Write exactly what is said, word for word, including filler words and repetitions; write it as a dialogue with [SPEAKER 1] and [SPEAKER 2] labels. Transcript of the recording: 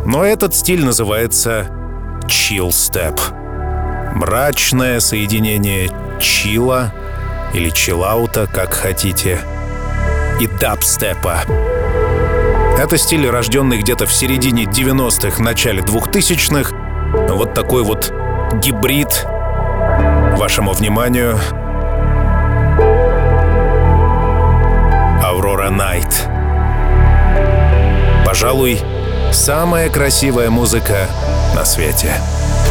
[SPEAKER 1] Но этот стиль называется chill-step. Мрачное соединение чила или чиллаута, как хотите, и дабстепа. Это стиль, рожденный где-то в середине девяностых, начале двухтысячных. Вот такой вот гибрид. Вашему вниманию Aurora Night. Пожалуй, самая красивая музыка на свете.